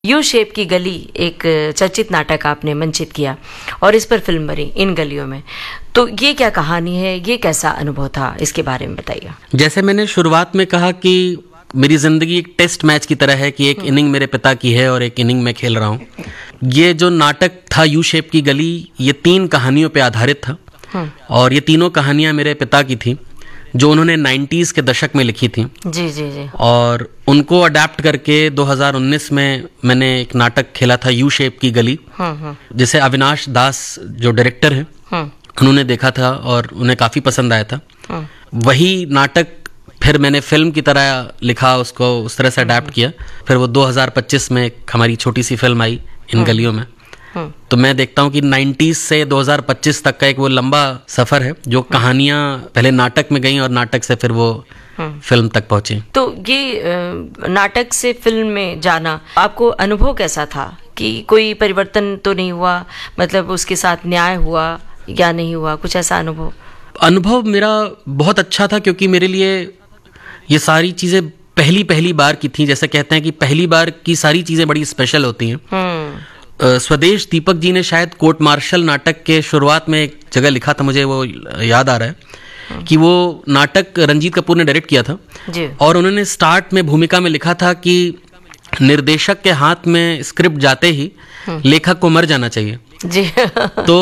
U shape की गली एक चर्चित नाटक आपने मंचित किया और इस पर फिल्म बनी इन गलियों में। तो ये क्या कहानी है, ये कैसा अनुभव था, इसके बारे में बताइए। जैसे मैंने शुरुआत में कहा कि मेरी जिंदगी एक टेस्ट मैच की तरह है कि एक इनिंग मेरे पिता की है और एक इनिंग मैं खेल रहा हूँ। ये जो नाटक था यू शेप की गली, ये 3 कहानियों पे आधारित था और ये तीनों कहानियाँ मेरे पिता की थी जो उन्होंने 90s के दशक में लिखी थी। जी जी जी। और उनको अडेप्ट करके 2019 में मैंने एक नाटक खेला था यू शेप की गली, जिसे अविनाश दास जो डायरेक्टर हैं उन्होंने देखा था और उन्हें काफ़ी पसंद आया था। वही नाटक फिर मैंने फिल्म की तरह लिखा, उसको उस तरह से अडेप्ट किया। फिर वो 2025 में एक हमारी छोटी सी फिल्म आई इन गलियों में। तो मैं देखता हूँ कि 90s से 2025 तक का एक वो लंबा सफ़र है जो कहानियाँ पहले नाटक में गई और नाटक से फिर वो फिल्म तक पहुँची। तो ये नाटक से फिल्म में जाना आपको अनुभव कैसा था कि कोई परिवर्तन तो नहीं हुआ, मतलब उसके साथ न्याय हुआ या नहीं हुआ, कुछ ऐसा अनुभव? अनुभव मेरा बहुत अच्छा था क्योंकि मेरे लिए ये सारी चीज़ें पहली बार की थी। जैसे कहते हैं कि पहली बार की सारी चीज़ें बड़ी स्पेशल होती हैं। स्वदेश दीपक जी ने शायद कोर्ट मार्शल नाटक के शुरुआत में एक जगह लिखा था, मुझे वो याद आ रहा है कि वो नाटक रंजीत कपूर ने डायरेक्ट किया था जी। और उन्होंने स्टार्ट में भूमिका में लिखा था कि निर्देशक के हाथ में स्क्रिप्ट जाते ही लेखक को मर जाना चाहिए जी। तो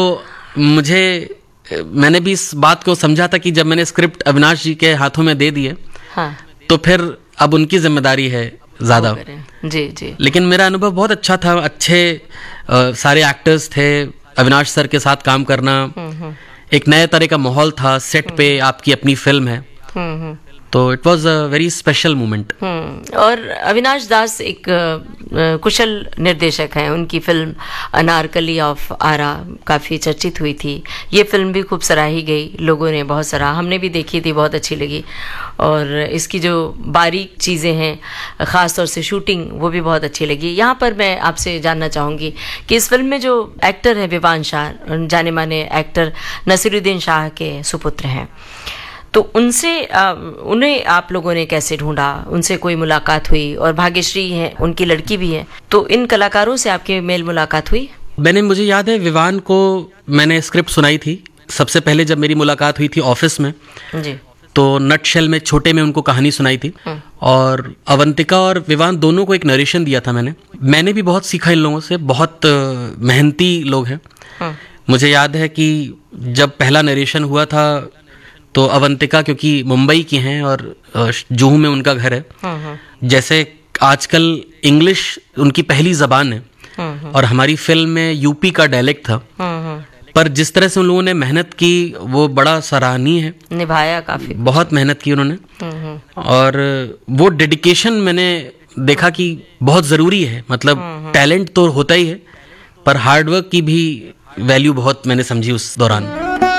मैंने भी इस बात को समझा था कि जब मैंने स्क्रिप्ट अविनाश जी के हाथों में दे दिए तो फिर अब उनकी जिम्मेदारी है ज़्यादा। जी जी। लेकिन मेरा अनुभव बहुत अच्छा था, अच्छे सारे एक्टर्स थे। अविनाश सर के साथ काम करना एक नए तरह का माहौल था, सेट पे आपकी अपनी फिल्म है, तो it was a very special moment. और अविनाश दास एक कुशल निर्देशक हैं। उनकी फिल्म अनारकली ऑफ आरा काफ़ी चर्चित हुई थी। ये फिल्म भी खूब सराही गई, लोगों ने बहुत सराहा, हमने भी देखी थी, बहुत अच्छी लगी। और इसकी जो बारीक चीज़ें हैं, ख़ास तौर से शूटिंग, वो भी बहुत अच्छी लगी। यहाँ पर मैं आपसे जानना चाहूँगी कि इस फिल्म में जो एक्टर हैं विवान शाह, जाने माने एक्टर नसीरुद्दीन शाह के सुपुत्र हैं, तो उन्हें आप लोगों ने कैसे ढूंढा, उनसे कोई मुलाकात हुई? और भाग्यश्री है, उनकी लड़की भी है, तो इन कलाकारों से आपकी मेल मुलाकात हुई? मुझे याद है विवान को मैंने स्क्रिप्ट सुनाई थी सबसे पहले जब मेरी मुलाकात हुई थी ऑफिस में जी। तो नटशेल में छोटे में उनको कहानी सुनाई थी और अवंतिका और विवान दोनों को एक नरेशन दिया था मैंने भी बहुत सीखा इन लोगों से, बहुत मेहनती लोग हैं। मुझे याद है कि जब पहला नरेशन हुआ था तो अवंतिका क्योंकि मुंबई की हैं और जुहू में उनका घर है, जैसे आजकल इंग्लिश उनकी पहली ज़बान है और हमारी फिल्म में यूपी का डायलेक्ट था, पर जिस तरह से उन लोगों ने मेहनत की वो बड़ा सराहनीय है, निभाया, काफ़ी बहुत मेहनत की उन्होंने। और वो डेडिकेशन मैंने देखा कि बहुत ज़रूरी है, मतलब टैलेंट तो होता ही है पर हार्डवर्क की भी वैल्यू बहुत मैंने समझी उस दौरान।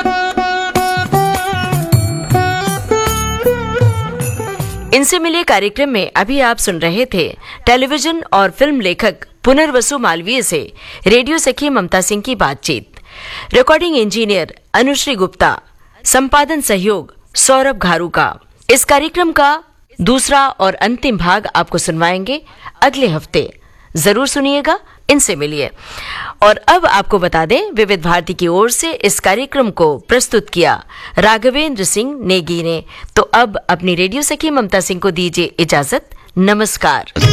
इनसे मिले कार्यक्रम में अभी आप सुन रहे थे टेलीविजन और फिल्म लेखक पुनर्वसु मालवीय से रेडियो सखी ममता सिंह की बातचीत। रिकॉर्डिंग इंजीनियर अनुश्री गुप्ता, संपादन सहयोग सौरभ घारू का। इस कार्यक्रम का दूसरा और अंतिम भाग आपको सुनवाएंगे अगले हफ्ते, जरूर सुनिएगा, इनसे मिलिए। और अब आपको बता दें, विविध भारती की ओर से इस कार्यक्रम को प्रस्तुत किया राघवेंद्र सिंह नेगी ने। तो अब अपनी रेडियो सखी ममता सिंह को दीजिए इजाजत, नमस्कार।